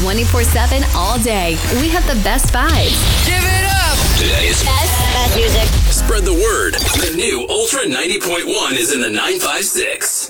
24/7 all day. We have the best vibes. Give it up! Today's Best music. Spread the word. The new Ultra 90.1 is in the 956.